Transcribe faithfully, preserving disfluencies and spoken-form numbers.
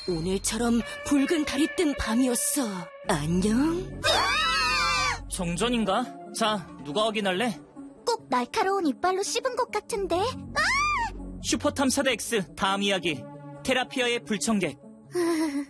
오늘처럼 붉은 달이 뜬 밤이었어. 안녕? 정전인가? 자, 누가 확인할래? 꼭 날카로운 이빨로 씹은 것 같은데. 슈퍼탐사대 X 다음 이야기. 테라피아의 불청객.